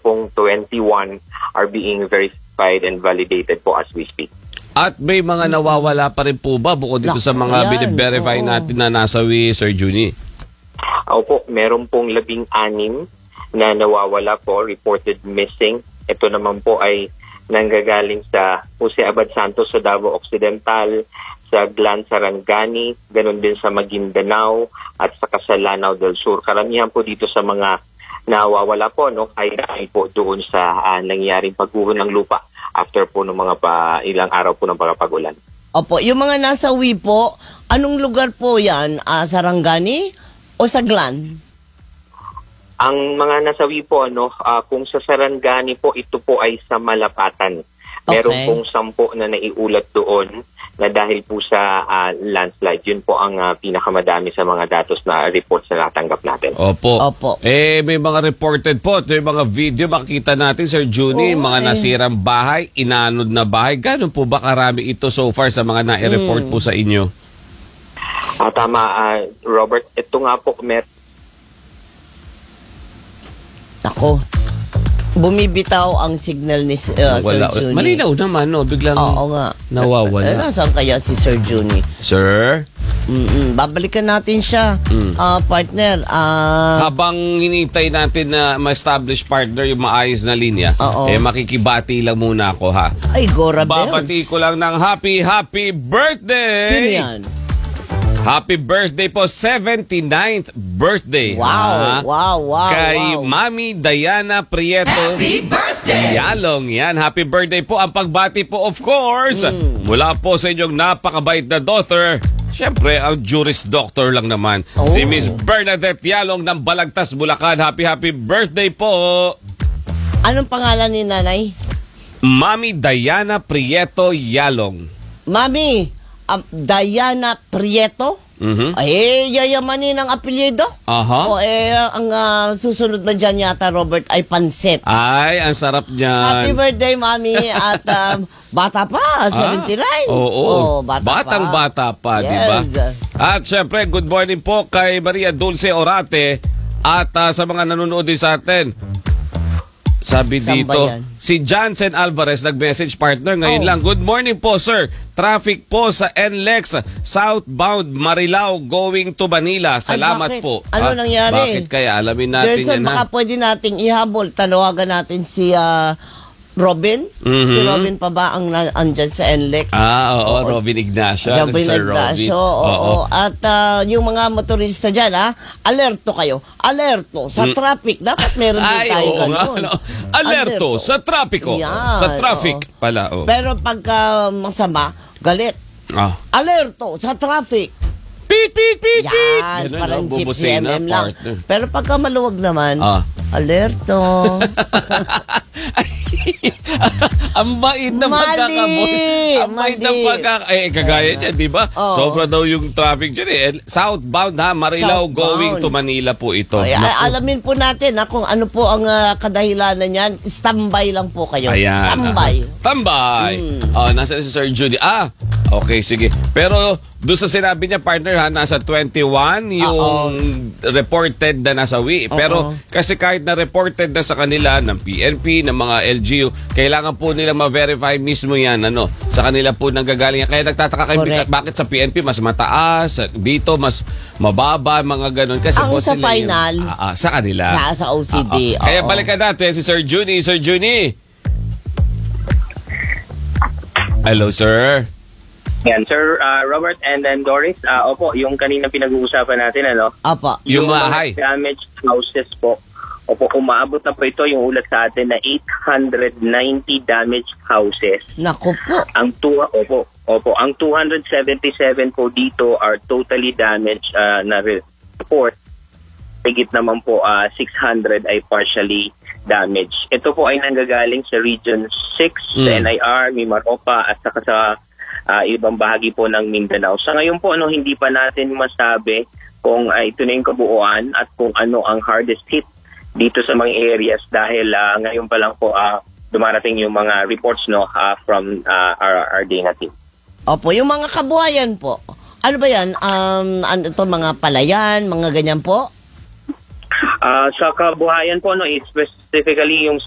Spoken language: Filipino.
pong 21 are being verified and validated po as we speak. At may mga nawawala pa rin po ba bukod dito sa mga bine-verify natin na nasawi, Sir Juni? Opo, meron pong 16 na nawawala po, reported missing. Ito naman po ay nanggagaling sa Jose Abad Santos sa Davao Occidental, sa Glan Sarangani, ganun din sa Maguindanao at sa Lanao del Sur. Karamihan po dito sa mga nawawala po, no, ay dahil po doon sa nangyaring pagguho ng lupa after po ng mga ilang araw po ng pag-ulan. Opo, yung mga nasawi po, anong lugar po yan? Sarangani o sa Glan? Ang mga nasawi po, kung sa Sarangani po, ito po ay sa Malapatan. Meron pong 10 na naiulat doon na dahil po sa landslide. Yun po ang pinakamadami sa mga datos na reports na natanggap natin. Opo. May mga reported po, may mga video makikita natin, Sir Juni, mga nasirang bahay, inanod na bahay. Gano'n po ba karami ito so far sa mga na-report po sa inyo? Tama, Robert. Ito nga po, Ako, bumibitaw ang signal ni Sir Juni. Malinaw naman, no? Biglang nawawala. Nasaan kaya si Sir Juni? Sir? Babalikan natin siya, partner. Habang hinintay natin na ma-establish partner yung maayos na linya, makikibati lang muna ako, ha? Ay, Gora Bells. Babati ko lang ng happy birthday! Sino yan? Happy birthday po, 79th birthday. Wow. Kay Mami Diana Prieto. Happy birthday! Yalong yan. Happy birthday po. Ang pagbati po, of course, mula po sa inyong napakabait na daughter. Siyempre, ang juris doctor lang naman. Si Miss Bernadette Yalong ng Balagtas, Bulacan. Happy birthday po. Anong pangalan ni nanay? Mami Diana Prieto Yalong. Mami, Diana Prieto? Yayamanin ang apelyido. Ang susunod na dyan yata, Robert, ay pansit. Ay, ang sarap niyan. Happy birthday, Mami. At bata pa, 79. Batang-bata pa, yes. Diba? At syempre, good morning po kay Maria Dulce Orate at sa mga nanonood din sa atin. Sabi dito, si Jansen Alvarez nag-message partner ngayon lang. Good morning po, sir. Traffic po sa NLEX southbound Marilao going to Manila. Salamat po. Ano nangyari? Bakit kaya? Alamin natin yan, baka pwede nating ihabol. Tanawagan natin si Robin. Si Robin pa ba ang andyan sa NLEX? Robin Ignacio. Robin Ignacio. At yung mga motorista dyan, alerto kayo. Alerto sa traffic. Dapat meron din tayo ganun. Alerto sa trapiko. Sa traffic pala. Pero pagka masama, galit. Alerto sa traffic. Pit, pit, pit, pit. Yan, parang GPMM lang. Pero pagka maluwag naman, alerto. Ang bait na pagkakabot. Ang bait na kagaya niya, di ba? Sobra daw yung traffic dyan. Southbound, Marilao going to Manila po ito. Alamin po natin kung ano po ang kadahilanan niyan. Standby lang po kayo. Ayan. Tambay. Nasa si Sir Judy. Okay, sige. Pero doon sa sinabi niya, partner, nasa 21 yung reported na nasawi. Pero kasi kahit na reported na sa kanila ng PNP, ng mga LGU, kailangan po nila ma-verify mismo yan. Sa kanila po nanggagaling. Kaya nagtataka kayo bakit sa PNP mas mataas, dito mas mababa, mga ganun. Kasi ang po sa sila final, sa kanila. Sa OCD. Kaya balikan natin si Sir Juni. Sir Juni. Hello, sir. Yan, Sir Robert and then Doris. Opo, yung kanina pinag-uusapan natin, Opo. Yung bahay. Damaged houses po. Opo, umaabot na po ito yung ulat sa atin na 890 damaged houses. Naku po. Ang ang 277 po dito are totally damaged na report. Higit naman po 600 ay partially damaged. Ito po ay nanggagaling sa Region 6, sa NIR, Mimaropa at saka sa ibang bahagi po ng Mindanao. Sa ngayon po, hindi pa natin masabi kung ito na yung kabuuan at kung ano ang hardest hit dito sa mga areas dahil ngayon pa lang po dumarating yung mga reports from our DENA team. Opo, yung mga kabuhayan po. Ano ba yan? Ito mga palayan, mga ganyan po? Sa kabuhayan po, specifically yung